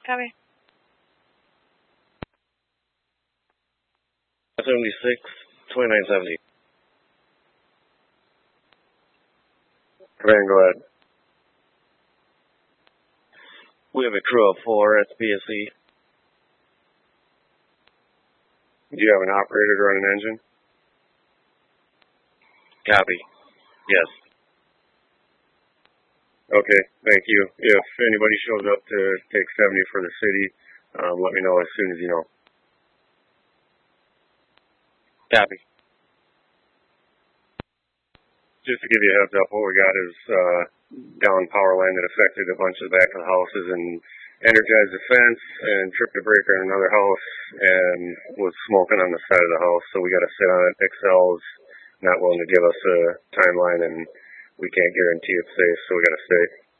Copy. 76, 2970. Van, go ahead. We have a crew of 4 at the PSC. Do you have an operator to run an engine? Copy. Yes. Okay, thank you. If anybody shows up to take 70 for the city, let me know as soon as you know. Copy. Just to give you a heads up, what we got is down power line that affected a bunch of the back of the houses and energized the fence and tripped a breaker in another house and was smoking on the side of the house. So we got to sit on it. Excel's not willing to give us a timeline, and we can't guarantee it's safe, so we got to stay.